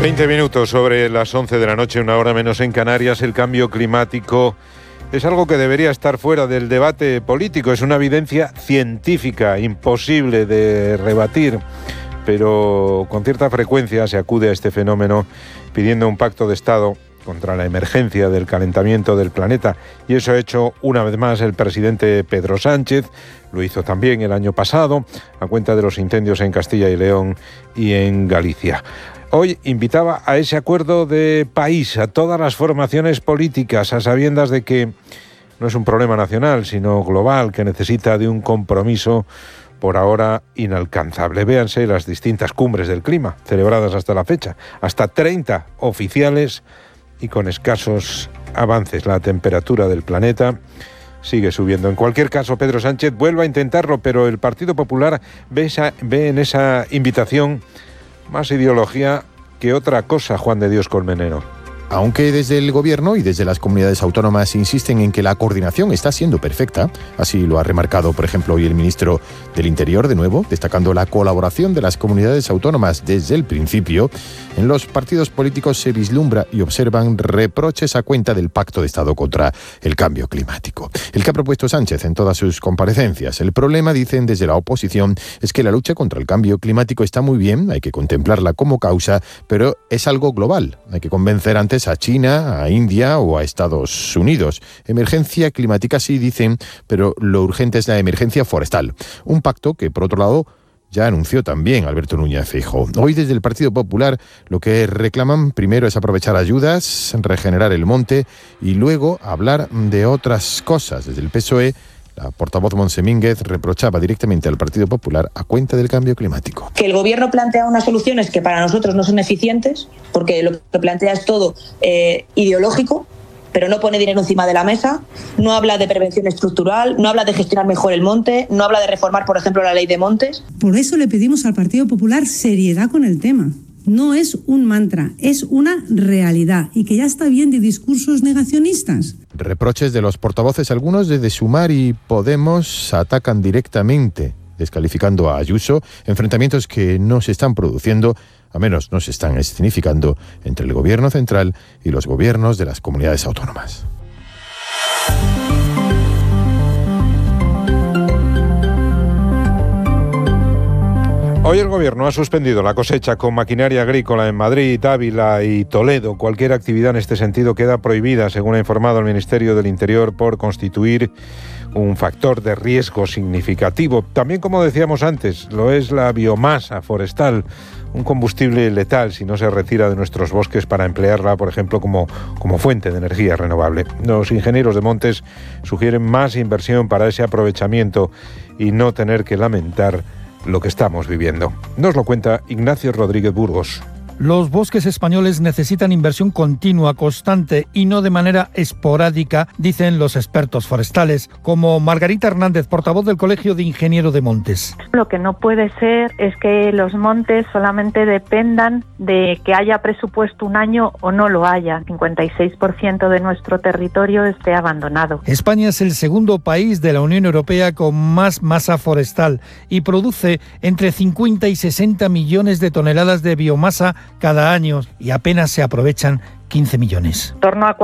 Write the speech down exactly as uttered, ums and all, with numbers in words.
veinte minutos sobre las once de la noche, una hora menos en Canarias. El cambio climático es algo que debería estar fuera del debate político. Es una evidencia científica imposible de rebatir, pero con cierta frecuencia se acude a este fenómeno pidiendo un pacto de Estado contra la emergencia del calentamiento del planeta, y eso ha hecho una vez más el presidente Pedro Sánchez. Lo hizo también el año pasado a cuenta de los incendios en Castilla y León y en Galicia. Hoy invitaba a ese acuerdo de país a todas las formaciones políticas, a sabiendas de que no es un problema nacional, sino global, que necesita de un compromiso por ahora inalcanzable. Véanse las distintas cumbres del clima celebradas hasta la fecha, hasta treinta oficiales y con escasos avances. La temperatura del planeta sigue subiendo. En cualquier caso, Pedro Sánchez vuelve a intentarlo, pero el Partido Popular ve, esa, ve en esa invitación más ideología que otra cosa, Juan de Dios Colmenero. Aunque desde el Gobierno y desde las comunidades autónomas insisten en que la coordinación está siendo perfecta, así lo ha remarcado, por ejemplo, hoy el ministro del Interior, de nuevo, destacando la colaboración de las comunidades autónomas desde el principio, en los partidos políticos se vislumbra y observan reproches a cuenta del Pacto de Estado contra el cambio climático, el que ha propuesto Sánchez en todas sus comparecencias. El problema, dicen desde la oposición, es que la lucha contra el cambio climático está muy bien, hay que contemplarla como causa, pero es algo global, hay que convencer antes a China, a India o a Estados Unidos. Emergencia climática sí, dicen, pero lo urgente es la emergencia forestal. Un pacto que, por otro lado, ya anunció también Alberto Núñez Feijóo. Hoy desde el Partido Popular lo que reclaman primero es aprovechar ayudas, regenerar el monte y luego hablar de otras cosas. Desde el P S O E, la portavoz Montse Mínguez reprochaba directamente al Partido Popular a cuenta del cambio climático. Que el Gobierno plantea unas soluciones que para nosotros no son eficientes, porque lo que plantea es todo eh, ideológico, pero no pone dinero encima de la mesa, no habla de prevención estructural, no habla de gestionar mejor el monte, no habla de reformar, por ejemplo, la ley de montes. Por eso le pedimos al Partido Popular seriedad con el tema. No es un mantra, es una realidad, y que ya está bien de discursos negacionistas. Reproches de los portavoces, algunos desde Sumar y Podemos atacan directamente, descalificando a Ayuso, enfrentamientos que no se están produciendo, a menos no se están escenificando, entre el Gobierno central y los gobiernos de las comunidades autónomas. Hoy el Gobierno ha suspendido la cosecha con maquinaria agrícola en Madrid, Ávila y Toledo. Cualquier actividad en este sentido queda prohibida, según ha informado el Ministerio del Interior, por constituir un factor de riesgo significativo. También, como decíamos antes, lo es la biomasa forestal, un combustible letal si no se retira de nuestros bosques para emplearla, por ejemplo, como, como fuente de energía renovable. Los ingenieros de montes sugieren más inversión para ese aprovechamiento y no tener que lamentar lo que estamos viviendo. Nos lo cuenta Ignacio Rodríguez Burgos. Los bosques españoles necesitan inversión continua, constante y no de manera esporádica, dicen los expertos forestales, como Margarita Hernández, portavoz del Colegio de Ingenieros de Montes. Lo que no puede ser es que los montes solamente dependan de que haya presupuesto un año o no lo haya. cincuenta y seis por ciento de nuestro territorio esté abandonado. España es el segundo país de la Unión Europea con más masa forestal y produce entre cincuenta y sesenta millones de toneladas de biomasa cada año y apenas se aprovechan quince millones. En torno a